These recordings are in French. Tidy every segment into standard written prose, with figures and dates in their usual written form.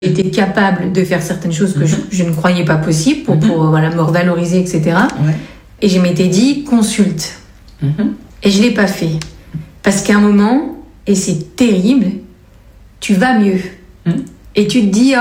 J'étais capable de faire certaines choses que je ne croyais pas possible pour me revaloriser, etc. Ouais. Et je m'étais dit, consulte. Et je ne l'ai pas fait. Parce qu'à un moment, et c'est terrible, tu vas mieux. Et tu te dis,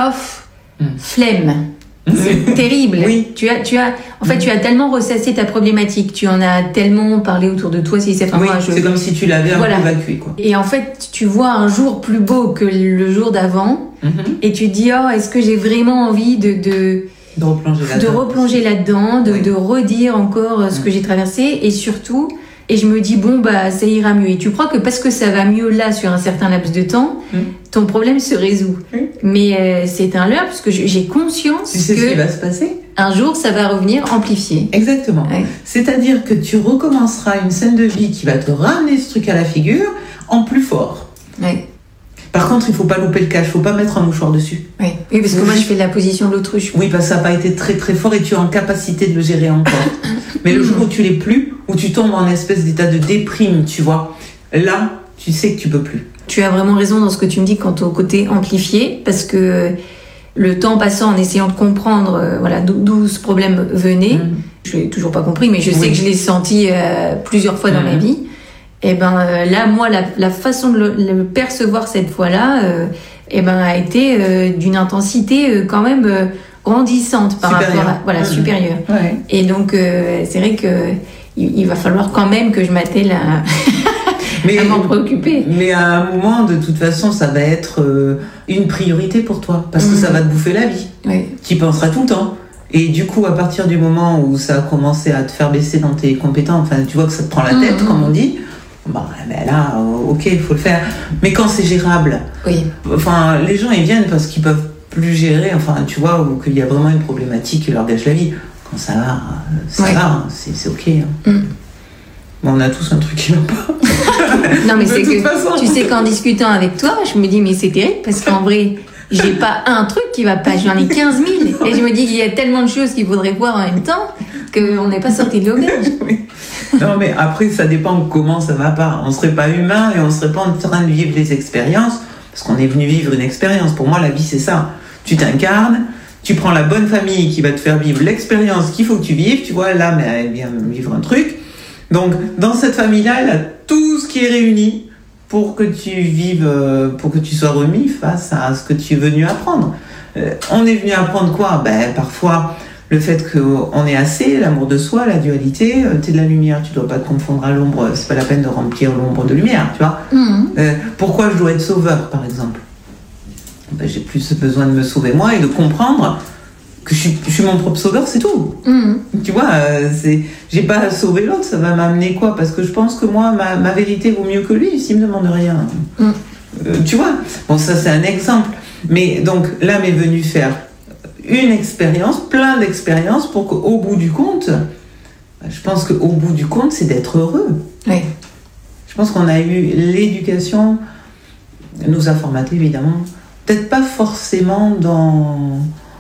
flemme. C'est terrible. Oui. Tu as tellement ressassé ta problématique, tu en as tellement parlé autour de toi. C'est comme si tu l'avais un peu évacué, quoi. Et en fait, tu vois un jour plus beau que le jour d'avant, et tu te dis, est-ce que j'ai vraiment envie de replonger là-dedans, de redire encore ce que j'ai traversé, et surtout, et je me dis, ça ira mieux. Et tu crois que parce que ça va mieux là, sur un certain laps de temps, ton problème se résout. Mais c'est un leurre, parce que j'ai conscience tu sais ce qui va se passer. Un jour, ça va revenir amplifié. Exactement. Ouais. C'est-à-dire que tu recommenceras une scène de vie qui va te ramener ce truc à la figure en plus fort. Ouais. Par contre, il ne faut pas louper le cache, il ne faut pas mettre un mouchoir dessus. Oui, parce que moi, je fais de la position de l'autruche. Oui, parce que ça n'a pas été très très fort et tu es en capacité de le gérer encore. Mais le jour où tu l'es plus, où tu tombes en espèce d'état de déprime, tu vois, là, tu sais que tu peux plus. Tu as vraiment raison dans ce que tu me dis quant au côté amplifié, parce que le temps passant en essayant de comprendre d'où ce problème venait, je l'ai toujours pas compris, mais je sais que je l'ai senti plusieurs fois dans ma vie. Et là, moi, la façon de le percevoir cette fois-là, a été d'une intensité quand même grandissante par rapport à supérieure. Ouais. Et donc, c'est vrai que il va falloir quand même que je m'attelle à m'en préoccuper. Mais à un moment, de toute façon, ça va être une priorité pour toi, parce que ça va te bouffer la vie. Oui. Tu y penseras tout le temps. Et du coup, à partir du moment où ça a commencé à te faire baisser dans tes compétences, enfin, tu vois que ça te prend la tête, comme on dit. Là, ok, il faut le faire. Mais quand c'est gérable, enfin, les gens ils viennent parce qu'ils peuvent plus gérer, enfin, tu vois, ou qu'il y a vraiment une problématique qui leur gâche la vie. Quand ça va, c'est ok. On a tous un truc qui va pas. Non, mais c'est que tu sais qu'en discutant avec toi, je me dis mais c'est terrible parce qu'en vrai, j'ai pas un truc qui va pas, j'en ai 15 000. Et je me dis qu'il y a tellement de choses qu'il faudrait voir en même temps qu'on n'est pas sorti de l'auberge. Non, mais après, ça dépend comment ça va pas. On serait pas humain et on serait pas en train de vivre les expériences parce qu'on est venu vivre une expérience. Pour moi, la vie, c'est ça. Tu t'incarnes, tu prends la bonne famille qui va te faire vivre l'expérience qu'il faut que tu vives. Tu vois, là, mais elle vient vivre un truc. Donc, dans cette famille-là, elle a tout ce qui est réuni pour que tu vives, pour que tu sois remis face à ce que tu es venu apprendre. On est venu apprendre quoi ? Parfois, le fait qu'on est assez, l'amour de soi, la dualité, t'es de la lumière, tu dois pas te confondre à l'ombre, c'est pas la peine de remplir l'ombre de lumière, tu vois. Pourquoi je dois être sauveur, par exemple ? J'ai plus besoin de me sauver moi et de comprendre que je suis mon propre sauveur, c'est tout. Tu vois, j'ai pas à sauver l'autre, ça va m'amener quoi ? Parce que je pense que moi, ma vérité vaut mieux que lui, s'il me demande rien. Tu vois ? Bon, ça c'est un exemple. Mais donc, l'âme est venue faire une expérience, plein d'expériences pour qu'au bout du compte, je pense qu'au bout du compte, c'est d'être heureux. Oui. Je pense qu'on a eu l'éducation, nous a formaté évidemment, peut-être pas forcément dans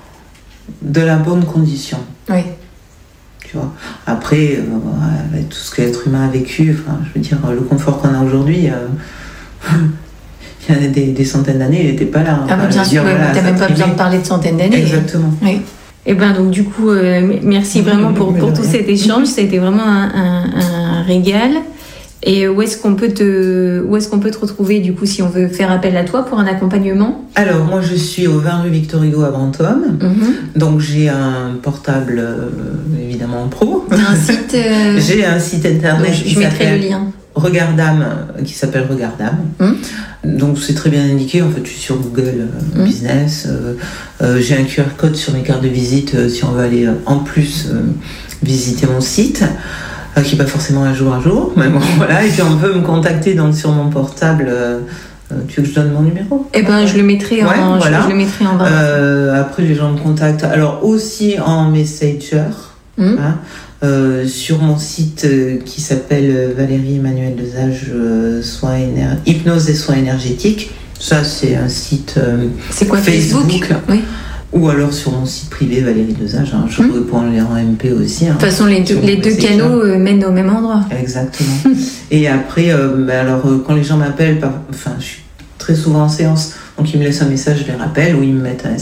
de la bonne condition. Oui. Tu vois. Après, avec tout ce que l'être humain a vécu, enfin, je veux dire, le confort qu'on a aujourd'hui, il y a des centaines d'années, il n'était pas là. Ah, bien sûr, tu n'as même pas besoin de parler de centaines d'années. Exactement. Oui. Et donc du coup, merci vraiment pour tout cet échange. Ça a été vraiment un régal. Et où est-ce qu'on peut te retrouver du coup si on veut faire appel à toi pour un accompagnement ? Alors moi je suis au 20 rue Victor Hugo à Brantôme. Donc j'ai un portable évidemment pro. Un site J'ai un site internet. Je mettrai le lien. Regardam, qui s'appelle Regardam. Donc c'est très bien indiqué, en fait je suis sur Google Business. J'ai un QR code sur mes cartes de visite si on veut aller en plus visiter mon site. Qui n'est pas forcément un jour, mais bon, voilà. Et puis on peut me contacter donc, sur mon portable. Tu veux que je donne mon numéro ? Je le mettrai je le mettrai en bas. Après, les gens me contactent. Alors aussi en Messenger, sur mon site qui s'appelle Valérie Emmanuel Lesage, hypnose et soins énergétiques. Ça, c'est un site c'est quoi, Facebook ? Oui. Ou alors sur mon site privé Valérie Lesage, je réponds en MP aussi. De toute façon, les deux canaux mènent au même endroit. Exactement. Et après, quand les gens m'appellent, je suis très souvent en séance, Donc ils me laissent un message, je les rappelle, ou ils me mettent un